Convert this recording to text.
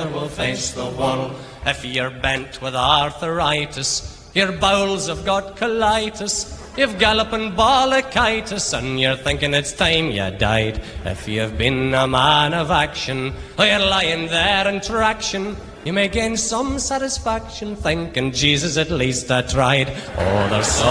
together we'll face the world. If you're bent with arthritis, your bowels have got colitis, you've galloping bronchitis, and you're thinking it's time you died. If you've been a man of action, or you're lying there in traction, you may gain some satisfaction thinking, Jesus, at least I tried. Oh, there's so